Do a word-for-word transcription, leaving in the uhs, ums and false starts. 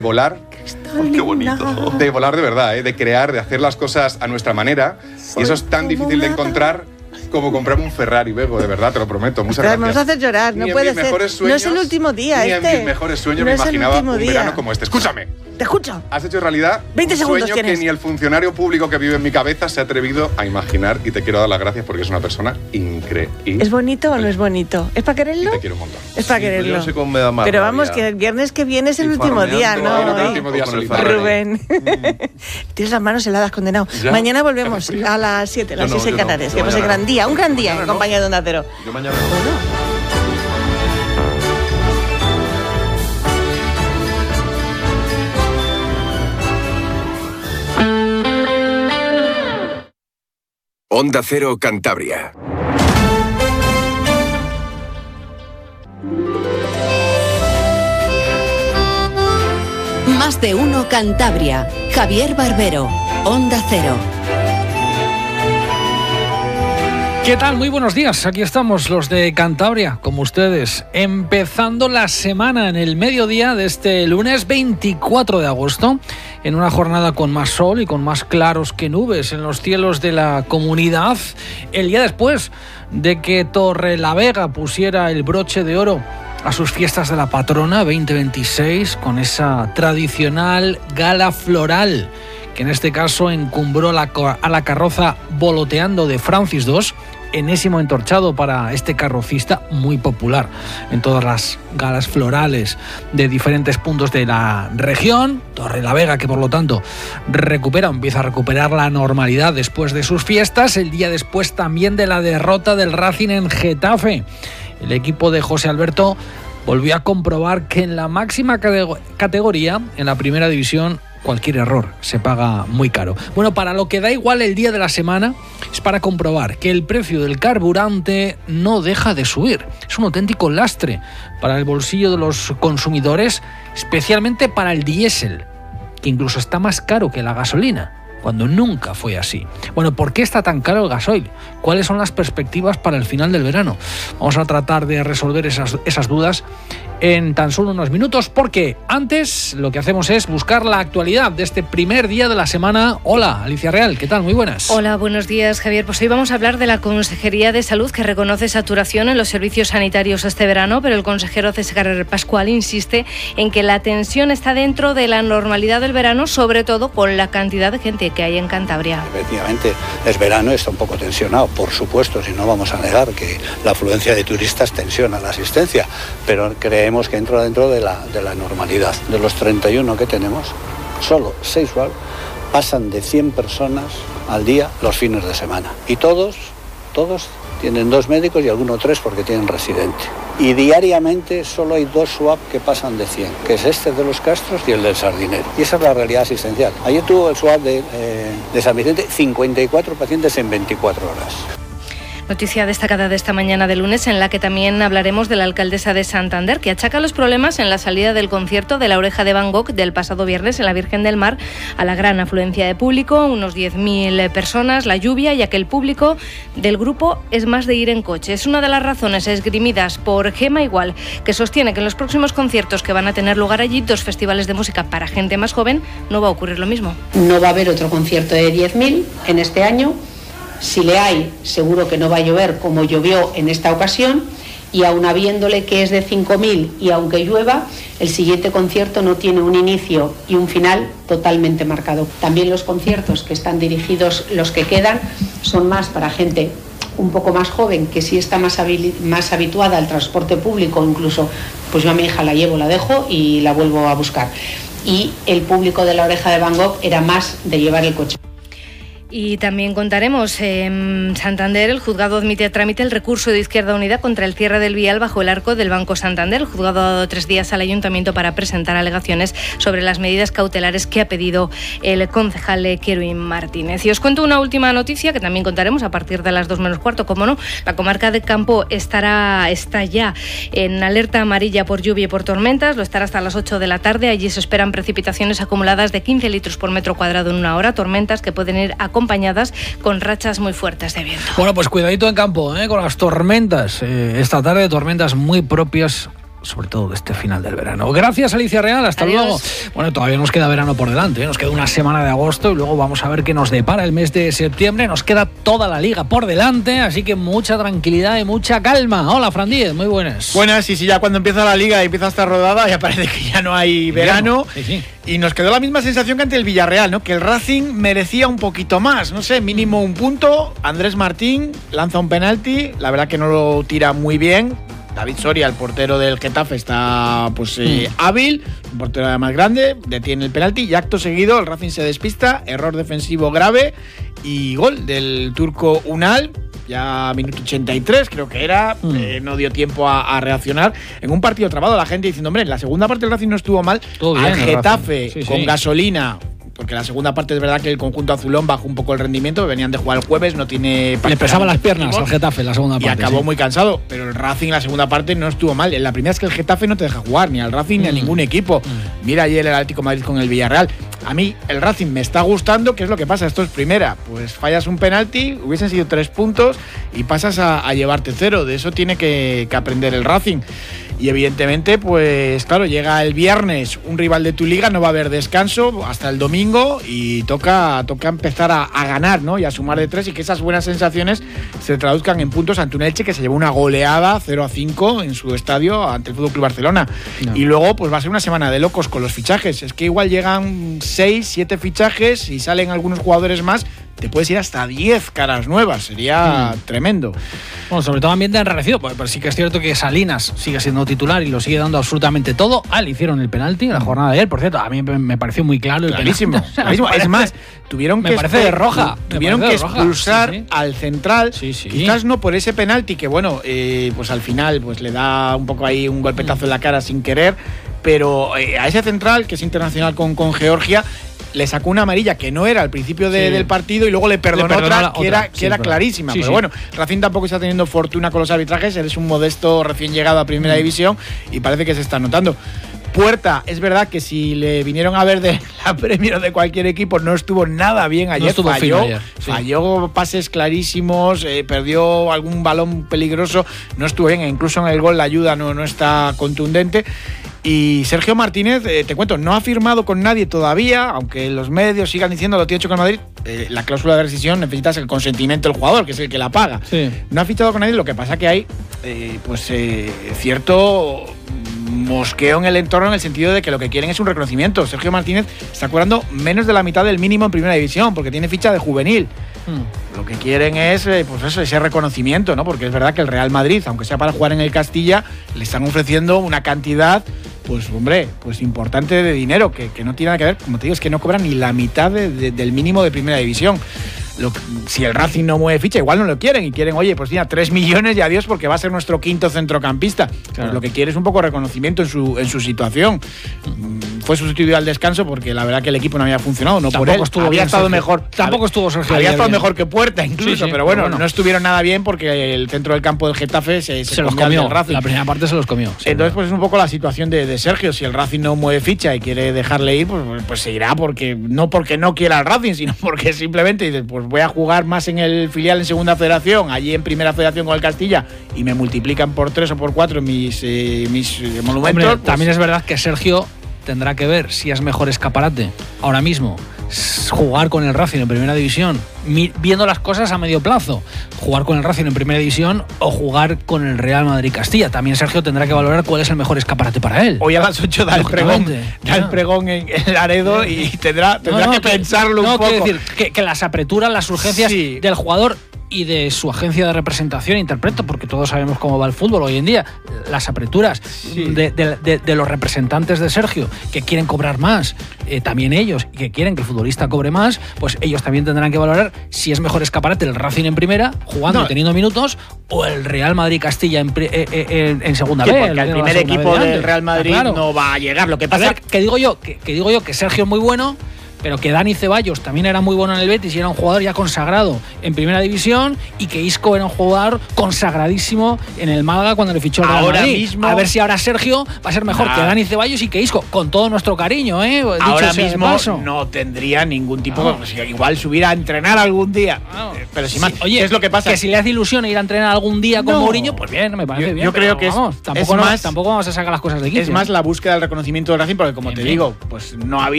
Volar, oh, qué bonito. De volar de verdad, ¿eh? De crear, de hacer las cosas a nuestra manera. Soy y eso es tan difícil de encontrar como comprarme un Ferrari, Bego, de verdad, te lo prometo. Muchas gracias. Me vas a hacer llorar, no puede ser. Sueños, no es el último día, ni este. en mis mejores sueños no me imaginaba un día. verano como este. Escúchame. Te escucho. Has hecho realidad veinte un segundos sueño tienes. que ni el funcionario público que vive en mi cabeza se ha atrevido a imaginar, y te quiero dar las gracias porque es una persona increíble. ¿Es bonito o no es bonito? ¿Es para quererlo? Y te quiero un montón. Es para sí, quererlo. Yo no sé cómo me da mal. Pero vamos, que el viernes que viene es el y último día, ¿no? No, el último día solitario. Rubén. Tienes las manos heladas, condenado. ¿Ya? Mañana volvemos a las siete, las Yo no, seis en yo no. Canarias. Yo Que pase mañana gran día, un gran día Mañana en no. compañía de Onda Cero. Yo mañana no. Bueno. Onda Cero Cantabria. Más de uno Cantabria. Javier Barbero. Onda Cero. ¿Qué tal? Muy buenos días. Aquí estamos los de Cantabria, como ustedes, empezando la semana en el mediodía de este lunes veinticuatro de agosto, en una jornada con más sol y con más claros que nubes en los cielos de la comunidad, el día después de que Torrelavega pusiera el broche de oro a sus fiestas de la patrona veinte veintiséis con esa tradicional gala floral que en este caso encumbró la, a la carroza Voloteando de Francis segundo, enésimo entorchado para este carrocista muy popular en todas las galas florales de diferentes puntos de la región. Torrelavega, que por lo tanto recupera, empieza a recuperar la normalidad después de sus fiestas, el día después también de la derrota del Racing en Getafe. El equipo de José Alberto volvió a comprobar que en la máxima categoría, en la primera división, cualquier error se paga muy caro. Bueno, para lo que da igual el día de la semana es para comprobar que el precio del carburante no deja de subir. Es un auténtico lastre para el bolsillo de los consumidores, especialmente para el diésel, que incluso está más caro que la gasolina, cuando nunca fue así. Bueno, ¿por qué está tan caro el gasoil? ¿Cuáles son las perspectivas para el final del verano? Vamos a tratar de resolver esas, esas dudas en tan solo unos minutos, porque antes lo que hacemos es buscar la actualidad de este primer día de la semana. Hola, Alicia Real, ¿qué tal? Muy buenas. Hola, buenos días, Javier. Pues hoy vamos a hablar de la Consejería de Salud, que reconoce saturación en los servicios sanitarios este verano, pero el consejero César Pascual insiste en que la tensión está dentro de la normalidad del verano, sobre todo con la cantidad de gente que hay en Cantabria. Efectivamente, es verano, está un poco tensionado, por supuesto, si no vamos a negar que la afluencia de turistas tensiona la asistencia, pero creemos que entra dentro de la, de la normalidad. De los treinta y uno que tenemos, solo seis pasan de cien personas al día los fines de semana. Y todos, todos tienen dos médicos y algunos tres porque tienen residente. Y diariamente solo hay dos swab que pasan de cien, que es este de los Castros y el del Sardinero. Y esa es la realidad asistencial. Ayer tuvo el swab de, eh, de San Vicente cincuenta y cuatro pacientes en veinticuatro horas. Noticia destacada de esta mañana de lunes, en la que también hablaremos de la alcaldesa de Santander, que achaca los problemas en la salida del concierto de La Oreja de Van Gogh del pasado viernes en la Virgen del Mar a la gran afluencia de público, unos diez mil personas, la lluvia, ya que el público del grupo es más de ir en coche. Es una de las razones esgrimidas por Gema Igual, que sostiene que en los próximos conciertos que van a tener lugar allí, dos festivales de música para gente más joven, no va a ocurrir lo mismo. No va a haber otro concierto de diez mil en este año. Si le hay, seguro que no va a llover como llovió en esta ocasión, y aun habiéndole que es de cinco mil y aunque llueva, el siguiente concierto no tiene un inicio y un final totalmente marcado. También los conciertos que están dirigidos, los que quedan, son más para gente un poco más joven, que sí está más, habil- más habituada al transporte público, incluso pues yo a mi hija la llevo, la dejo y la vuelvo a buscar. Y el público de La Oreja de Van Gogh era más de llevar el coche. Y también contaremos, en Santander el juzgado admite a trámite el recurso de Izquierda Unida contra el cierre del vial bajo el arco del Banco Santander. El juzgado ha dado tres días al ayuntamiento para presentar alegaciones sobre las medidas cautelares que ha pedido el concejal Kerwin Martínez. Y os cuento una última noticia que también contaremos a partir de las dos menos cuarto, como no. La comarca de Campo estará está ya en alerta amarilla por lluvia y por tormentas, lo estará hasta las ocho de la tarde. Allí se esperan precipitaciones acumuladas de quince litros por metro cuadrado en una hora, tormentas que pueden ir acompañadas acompañadas con rachas muy fuertes de viento. Bueno, pues cuidadito en campo, ¿eh? Con las tormentas. Eh, esta tarde, tormentas muy propias sobre todo de este final del verano. Gracias, Alicia Real, hasta Adiós. luego. Bueno, todavía nos queda verano por delante, ¿eh? Nos queda una semana de agosto y luego vamos a ver qué nos depara el mes de septiembre. Nos queda toda la liga por delante, así que mucha tranquilidad y mucha calma. Hola, Fran Díez, muy buenas. Buenas, y si ya cuando empieza la liga y empieza a estar rodada, ya parece que ya no hay verano. Sí, sí. Y nos quedó la misma sensación que ante el Villarreal, ¿no? Que el Racing merecía un poquito más, no sé, mínimo un punto. Andrés Martín lanza un penalti, la verdad que no lo tira muy bien. David Soria, el portero del Getafe, está pues eh, mm. hábil, un portero más grande, detiene el penalti y acto seguido el Racing se despista, error defensivo grave y gol del turco Unal. Ya minuto ochenta y tres creo que era, mm. eh, no dio tiempo a, a reaccionar. En un partido trabado, la gente diciendo, hombre, en la segunda parte el Racing no estuvo mal. Todo bien, al Getafe sí, con sí. gasolina. Porque la segunda parte es verdad que el conjunto azulón bajó un poco el rendimiento, venían de jugar el jueves, no tiene... Le pesaban las piernas al Getafe en la segunda parte. Y acabó sí. muy cansado, pero el Racing en la segunda parte no estuvo mal. En la primera es que el Getafe no te deja jugar, ni al Racing mm. ni a ningún equipo. Mm. Mira ayer el Atlético de Madrid con el Villarreal. A mí el Racing me está gustando, ¿qué es lo que pasa? Esto es primera, pues fallas un penalti, hubiesen sido tres puntos y pasas a, a llevarte cero. De eso tiene que, que aprender el Racing. Y evidentemente, pues claro, llega el viernes un rival de tu liga, no va a haber descanso hasta el domingo y toca, toca empezar a, a ganar, ¿no? Y a sumar de tres y que esas buenas sensaciones se traduzcan en puntos ante un Elche que se llevó una goleada cero a cinco en su estadio ante el F C Barcelona. No. Y luego pues va a ser una semana de locos con los fichajes. Es que igual llegan seis, siete fichajes y salen algunos jugadores más. Te puedes ir hasta diez caras nuevas, sería mm. tremendo. Bueno, sobre todo ambiente enrarecido, pero sí que es cierto que Salinas sigue siendo titular y lo sigue dando absolutamente todo. Ah, le hicieron el penalti en la jornada de ayer, por cierto, a mí me pareció muy claro el clarísimo, penalti. Clarísimo. Es más, tuvieron me que parece de roja, tuvieron que expulsar sí, sí. al central, sí, sí. quizás no por ese penalti que bueno, eh, pues al final pues le da un poco ahí un golpetazo mm. en la cara sin querer, pero eh, a ese central que es internacional con, con Georgia le sacó una amarilla que no era al principio de, sí. del partido y luego le perdonó, le perdonó otra, otra que era, que sí, era clarísima. Sí, pero sí. bueno, Racing tampoco está teniendo fortuna con los arbitrajes, eres un modesto recién llegado a Primera mm. División y parece que se está notando. Puerta, es verdad que si le vinieron a ver de la Premier de cualquier equipo no estuvo nada bien ayer, no estuvo falló, ayer, sí. falló pases clarísimos, eh, perdió algún balón peligroso, no estuvo bien, e incluso en el gol la ayuda no, no está contundente. Y Sergio Martínez, eh, te cuento, no ha firmado con nadie todavía, aunque los medios sigan diciendo lo tiene hecho con Madrid, eh, la cláusula de rescisión necesitas el consentimiento del jugador, que es el que la paga. Sí. No ha fichado con nadie, lo que pasa que hay eh, pues eh, cierto mosqueo en el entorno en el sentido de que lo que quieren es un reconocimiento. Sergio Martínez está cobrando menos de la mitad del mínimo en Primera División porque tiene ficha de juvenil. Hmm. Lo que quieren es eh, pues eso, ese reconocimiento, ¿no? Porque es verdad que el Real Madrid, aunque sea para jugar en el Castilla, le están ofreciendo una cantidad, pues hombre, pues importante de dinero que, que no tiene nada que ver, como te digo, es que no cobran ni la mitad de, de, del mínimo de Primera División. Lo, si el Racing no mueve ficha, igual no lo quieren y quieren, oye, pues mira, tres millones y adiós porque va a ser nuestro quinto centrocampista. Claro. Pues lo que quiere es un poco reconocimiento en su, en su situación. Mm. Fue sustituido al descanso porque la verdad que el equipo no había funcionado, no tampoco por él. Estuvo había bien, estado Sergio. mejor. Tampoco estuvo Sergio. Había estado bien. mejor que Puerta incluso, sí, sí, pero, bueno, pero bueno, no estuvieron nada bien porque el centro del campo del Getafe se, se, se los comió. Racing. La primera parte se los comió. Sí, entonces, pues es un poco la situación de, de Sergio. Si el Racing no mueve ficha y quiere dejarle ir, pues, pues se irá porque no porque no quiera el Racing, sino porque simplemente dice, pues voy a jugar más en el filial en Segunda Federación, allí en Primera Federación con el Castilla y me multiplican por tres o por cuatro mis, eh, mis eh, monumentos. Hombre, pues, también es verdad que Sergio tendrá que ver si es mejor escaparate ahora mismo jugar con el Racing en Primera División, viendo las cosas a medio plazo, jugar con el Racing en Primera División o jugar con el Real Madrid Castilla. También Sergio tendrá que valorar cuál es el mejor escaparate para él. Hoy a las ocho da el pregón, da el pregón en, en Laredo y tendrá, tendrá no, no, que pensarlo no, un poco. Quiero decir que, que las apreturas, las urgencias sí. del jugador y de su agencia de representación, interpreto, porque todos sabemos cómo va el fútbol hoy en día, las apreturas sí. de, de, de, de los representantes de Sergio, que quieren cobrar más, eh, también ellos, y que quieren que el futbolista cobre más, pues ellos también tendrán que valorar si es mejor escaparate el Racing en primera, jugando no. y teniendo minutos, o el Real Madrid-Castilla en, eh, eh, en segunda B. Porque el primer equipo del Real Madrid claro. no va a llegar. Lo que pasa a ver, que digo yo que, que digo yo que Sergio es muy bueno, pero que Dani Ceballos también era muy bueno en el Betis y era un jugador ya consagrado en Primera División, y que Isco era un jugador consagradísimo en el Málaga cuando le fichó el Real Ahora Madrid. mismo, a ver si ahora Sergio va a ser mejor nah. que Dani Ceballos y que Isco, con todo nuestro cariño, ¿eh? Dicho ahora sea mismo no tendría ningún tipo no. de... Pues, igual subir a entrenar algún día. No. Pero si más, sí, oye, ¿qué es lo que pasa? Que si le hace ilusión ir a entrenar algún día con no. Mourinho, pues bien, me parece yo, bien. Yo creo que vamos, es, tampoco, es no, más, tampoco vamos a sacar las cosas de aquí. Es más la búsqueda del reconocimiento del Racing, porque como bien, te bien. digo, pues no ha habido